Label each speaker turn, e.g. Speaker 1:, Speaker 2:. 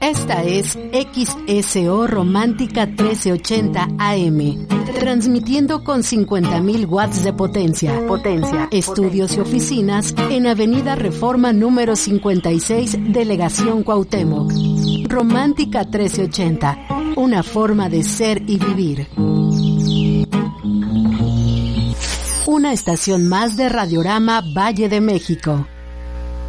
Speaker 1: Esta es XSO Romántica 1380 AM, transmitiendo con 50.000 watts de potencia. Estudios y oficinas en Avenida Reforma número 56, Delegación Cuauhtémoc. Romántica 1380, una forma de ser y vivir. Una estación más de Radiorama Valle de México.